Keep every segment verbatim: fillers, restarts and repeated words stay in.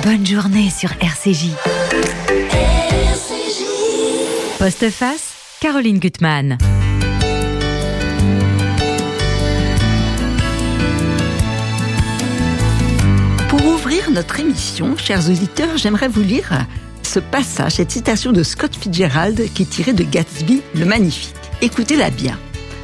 Bonne journée sur R C J. R C J. Postface, Caroline Gutmann. Pour ouvrir notre émission, chers auditeurs, j'aimerais vous lire ce passage, cette citation de Scott Fitzgerald qui est tirée de Gatsby le Magnifique. Écoutez-la bien.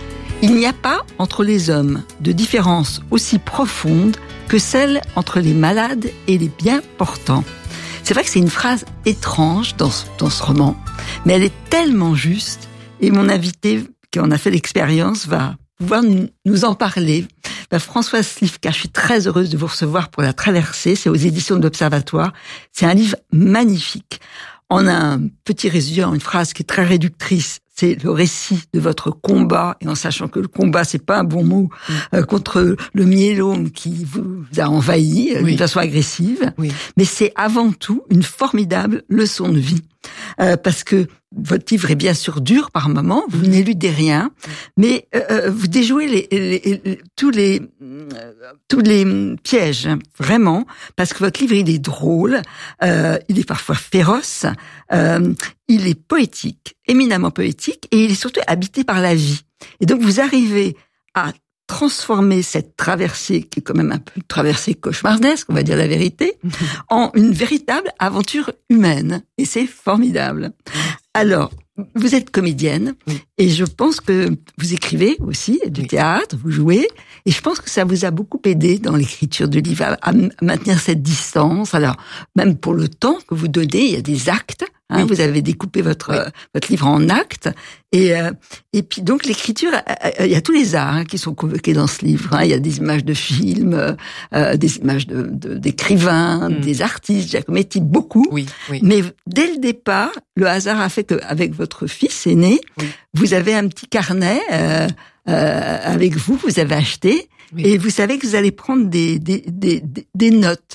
Il n'y a pas entre les hommes de différence aussi profonde que celle entre les malades et les bien portants. C'est vrai que c'est une phrase étrange dans ce, dans ce roman, mais elle est tellement juste et mon invité qui en a fait l'expérience va pouvoir nous, nous en parler. Ben, Françoise Slivka, je suis très heureuse de vous recevoir pour La Traversée, c'est aux éditions de l'Observatoire. C'est un livre magnifique. On a un petit résumé, une phrase qui est très réductrice. C'est le récit de votre combat, et en sachant que le combat, c'est pas un bon mot, euh, contre le myélome qui vous a envahi oui. d'une façon agressive. Oui. Mais c'est avant tout une formidable leçon de vie. Euh, parce que votre livre est bien sûr dur par moments, vous n'éludez rien, mais euh, vous déjouez les, les, les, tous les euh, tous les pièges, hein, vraiment, parce que votre livre il est drôle, euh, il est parfois féroce, euh, il est poétique, éminemment poétique, et il est surtout habité par la vie. Et donc vous arrivez à transformer cette traversée, qui est quand même un peu une traversée cauchemardesque, on va dire la vérité, en une véritable aventure humaine. Et c'est formidable. Alors, vous êtes comédienne, oui. et je pense que vous écrivez aussi du oui. théâtre, vous jouez, et je pense que ça vous a beaucoup aidé dans l'écriture du livre, à, à maintenir cette distance. Alors, même pour le temps que vous donnez, il y a des actes, hein, oui. vous avez découpé votre, oui. euh, votre livre en actes, et, euh, et puis donc l'écriture, euh, il y a tous les arts hein, qui sont convoqués dans ce livre. Hein. Il y a des images de films, euh, des images de, de, d'écrivains, mm. des artistes, Giacometti, beaucoup. Oui, oui. Mais dès le départ, le hasard a fait qu'avec votre fils aîné, oui. vous avez un petit carnet euh, euh, avec vous, vous avez acheté, oui. et vous savez que vous allez prendre des, des, des, des notes.